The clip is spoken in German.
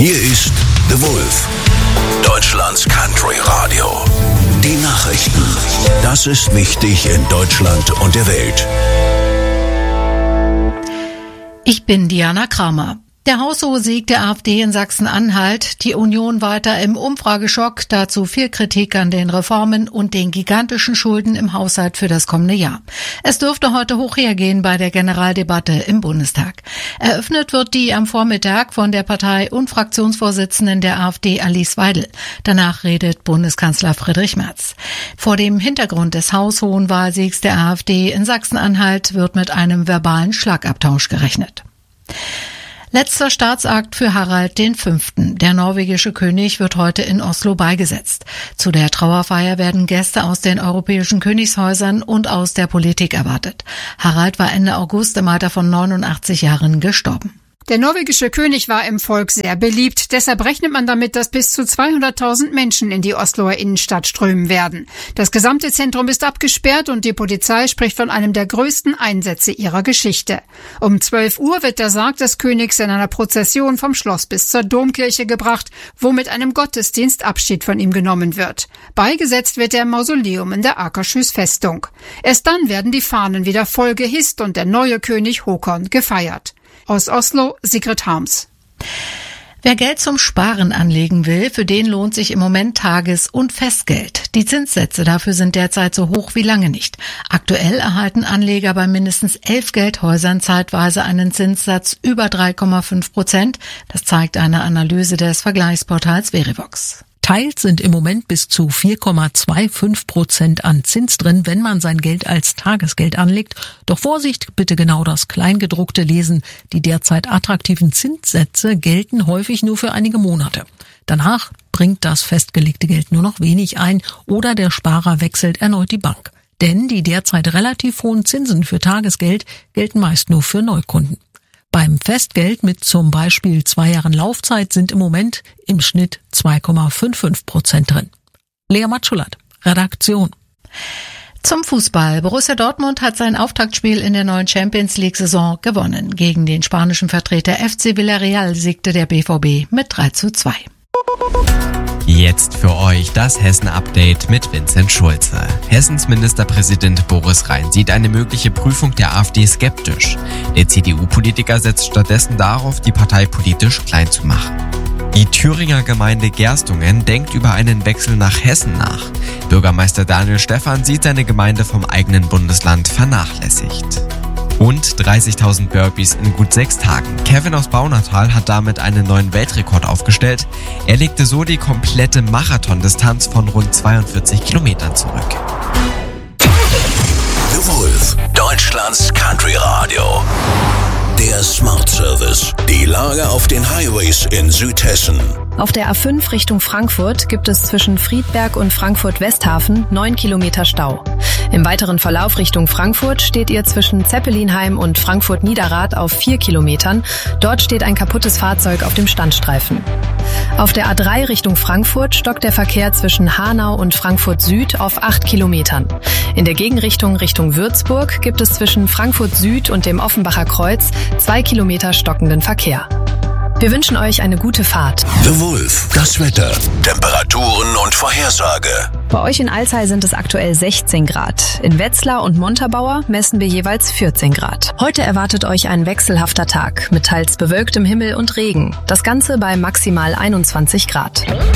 Hier ist The Wolf, Deutschlands Country Radio. Die Nachrichten. Das ist wichtig in Deutschland und der Welt. Ich bin Diana Kramer. Der haushohe Sieg der AfD in Sachsen-Anhalt, die Union weiter im Umfrageschock, dazu viel Kritik an den Reformen und den gigantischen Schulden im Haushalt für das kommende Jahr. Es dürfte heute hoch hergehen bei der Generaldebatte im Bundestag. Eröffnet wird die am Vormittag von der Partei- und Fraktionsvorsitzenden der AfD Alice Weidel. Danach redet Bundeskanzler Friedrich Merz. Vor dem Hintergrund des haushohen Wahlsiegs der AfD in Sachsen-Anhalt wird mit einem verbalen Schlagabtausch gerechnet. Letzter Staatsakt für Harald V. Der norwegische König wird heute in Oslo beigesetzt. Zu der Trauerfeier werden Gäste aus den europäischen Königshäusern und aus der Politik erwartet. Harald war Ende August im Alter von 89 Jahren gestorben. Der norwegische König war im Volk sehr beliebt. Deshalb rechnet man damit, dass bis zu 200.000 Menschen in die Osloer Innenstadt strömen werden. Das gesamte Zentrum ist abgesperrt und die Polizei spricht von einem der größten Einsätze ihrer Geschichte. Um 12 Uhr wird der Sarg des Königs in einer Prozession vom Schloss bis zur Domkirche gebracht, wo mit einem Gottesdienst Abschied von ihm genommen wird. Beigesetzt wird er im Mausoleum in der Akershus Festung. Erst dann werden die Fahnen wieder voll gehisst und der neue König Håkon gefeiert. Aus Oslo, Sigrid Harms. Wer Geld zum Sparen anlegen will, für den lohnt sich im Moment Tages- und Festgeld. Die Zinssätze dafür sind derzeit so hoch wie lange nicht. Aktuell erhalten Anleger bei mindestens 11 Geldhäusern zeitweise einen Zinssatz über 3,5%. Das zeigt eine Analyse des Vergleichsportals Verivox. Teils sind im Moment bis zu 4,25% an Zins drin, wenn man sein Geld als Tagesgeld anlegt. Doch Vorsicht, bitte genau das Kleingedruckte lesen. Die derzeit attraktiven Zinssätze gelten häufig nur für einige Monate. Danach bringt das festgelegte Geld nur noch wenig ein oder der Sparer wechselt erneut die Bank. Denn die derzeit relativ hohen Zinsen für Tagesgeld gelten meist nur für Neukunden. Beim Festgeld mit zum Beispiel 2 Jahren Laufzeit sind im Moment im Schnitt 2,55% drin. Lea Matschulat, Redaktion. Zum Fußball. Borussia Dortmund hat sein Auftaktspiel in der neuen Champions-League-Saison gewonnen. Gegen den spanischen Vertreter FC Villarreal siegte der BVB mit 3:2. Jetzt für euch das Hessen-Update mit Vincent Schulze. Hessens Ministerpräsident Boris Rhein sieht eine mögliche Prüfung der AfD skeptisch. Der CDU-Politiker setzt stattdessen darauf, die Partei politisch klein zu machen. Die Thüringer Gemeinde Gerstungen denkt über einen Wechsel nach Hessen nach. Bürgermeister Daniel Stephan sieht seine Gemeinde vom eigenen Bundesland vernachlässigt. Und 30.000 Burpees in gut 6 Tagen. Kevin aus Baunatal hat damit einen neuen Weltrekord aufgestellt. Er legte so die komplette Marathondistanz von rund 42 Kilometern zurück. The Wolf, Deutschlands Country Radio. Der Smart Service. Die Lage auf den Highways in Südhessen. Auf der A5 Richtung Frankfurt gibt es zwischen Friedberg und Frankfurt-Westhafen 9 Kilometer Stau. Im weiteren Verlauf Richtung Frankfurt steht ihr zwischen Zeppelinheim und Frankfurt-Niederrad auf 4 Kilometern. Dort steht ein kaputtes Fahrzeug auf dem Standstreifen. Auf der A3 Richtung Frankfurt stockt der Verkehr zwischen Hanau und Frankfurt Süd auf 8 Kilometern. In der Gegenrichtung Richtung Würzburg gibt es zwischen Frankfurt Süd und dem Offenbacher Kreuz 2 Kilometer stockenden Verkehr. Wir wünschen euch eine gute Fahrt. The Wolf, das Wetter, Temperaturen und Vorhersage. Bei euch in Alzey sind es aktuell 16 Grad. In Wetzlar und Montabaur messen wir jeweils 14 Grad. Heute erwartet euch ein wechselhafter Tag mit teils bewölktem Himmel und Regen. Das Ganze bei maximal 21 Grad.